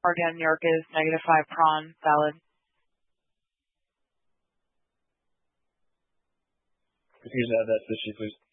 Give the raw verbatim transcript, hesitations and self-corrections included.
Again, New York is negative five prawn, valid. Excuse me, that sushi, please.